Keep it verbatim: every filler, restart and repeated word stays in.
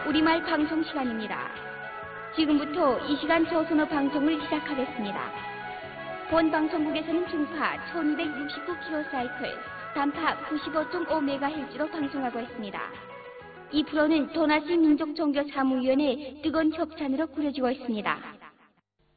우리말 방송 시간입니다. 지금부터 이 시간 조선어 방송을 시작하겠습니다. 본 방송국에서는 중파 천이백육십구 킬로사이클, 단파 구십오 점 오 메가헤르츠로 방송하고 있습니다. 이 프로는 도나시 민족종교사무위원회 뜨거운 협찬으로 꾸려지고 있습니다.